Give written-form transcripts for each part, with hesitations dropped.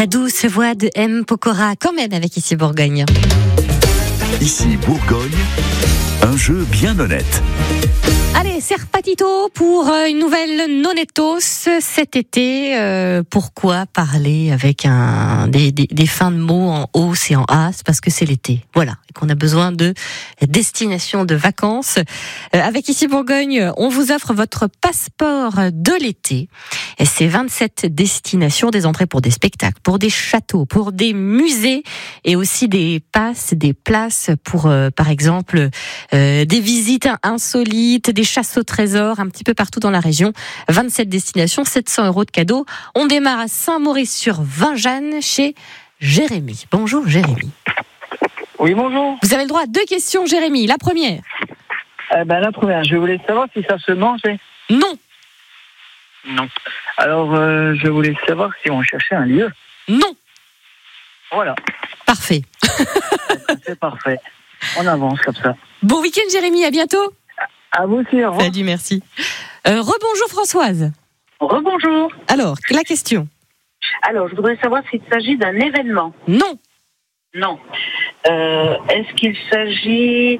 La douce voix de M. Pokora, quand même avec Ici Bourgogne. Ici Bourgogne, un jeu bien honnête. Allez, c'est repartito pour une nouvelle Nonettos cet été. Pourquoi parler avec des fins de mots en hausse et en as? Parce que c'est l'été, voilà, et qu'on a besoin de destinations de vacances. Avec Ici Bourgogne, on vous offre votre passeport de l'été. Et c'est 27 destinations, des entrées pour des spectacles, pour des châteaux, pour des musées, et aussi des passes, des places pour, par exemple, des visites insolites, des chasses au trésor, un petit peu partout dans la région. 27 destinations, 700 € de cadeaux. On démarre à Saint-Maurice-sur-Vingeanne chez Jérémy. Bonjour Jérémy. Oui, bonjour. Vous avez le droit à 2 questions, Jérémy. La première. La première, je voulais savoir si ça se mangeait. Non. Non. Alors, je voulais savoir si on cherchait un lieu. Non. Voilà. Parfait. C'est parfait. On avance comme ça. Bon week-end Jérémy, à bientôt. À vous aussi, au revoir. Salut, merci. Rebonjour Françoise. Rebonjour. Alors, la question. Alors, je voudrais savoir s'il s'agit d'un événement. Non. Non. Est-ce qu'il s'agit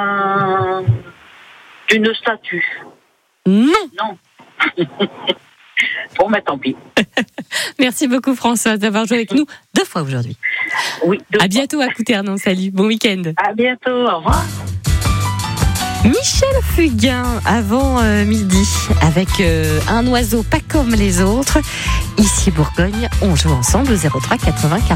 d'une statue? Non. Non. Bon, tant pis. Merci beaucoup Françoise d'avoir joué avec nous 2 fois aujourd'hui. Oui. À bientôt à Couternon, salut, bon week-end. À bientôt, au revoir. Michel Fugain avant midi avec un oiseau pas comme les autres. Ici Bourgogne, on joue ensemble au 03 80 40.